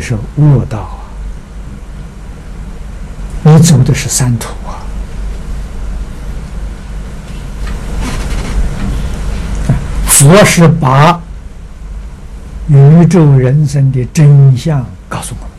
是悟道啊，你走的是三途啊。佛是把宇宙人生的真相告诉我们。